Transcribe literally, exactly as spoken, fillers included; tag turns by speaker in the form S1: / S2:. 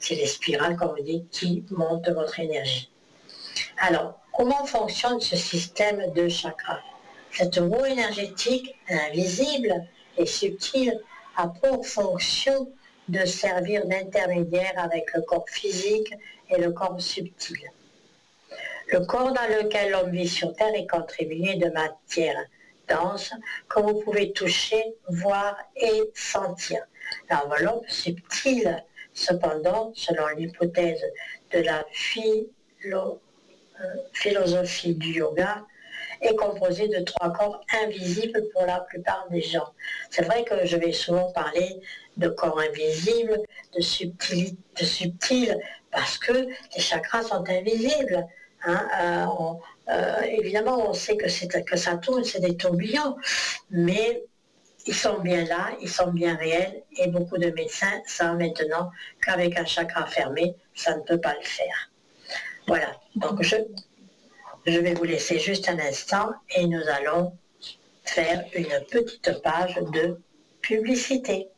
S1: c'est les spirales, comme on dit, qui montent votre énergie. Alors, comment fonctionne ce système de chakras? Cette roue énergétique, invisible et subtile, a pour fonction de servir d'intermédiaire avec le corps physique et le corps subtil. Le corps dans lequel l'homme vit sur Terre est contribué de matière dense que vous pouvez toucher, voir et sentir. L'enveloppe subtile, cependant, selon l'hypothèse de la philo, euh, philosophie du yoga, est composée de trois corps invisibles pour la plupart des gens. C'est vrai que je vais souvent parler de corps invisibles, de subtil, de subtil parce que les chakras sont invisibles. Hein, euh, on, euh, évidemment, on sait que, que ça tourne, c'est des tourbillons, mais ils sont bien là, ils sont bien réels, et beaucoup de médecins savent maintenant qu'avec un chakra fermé, ça ne peut pas le faire. Voilà, donc je, je vais vous laisser juste un instant et nous allons faire une petite page de publicité.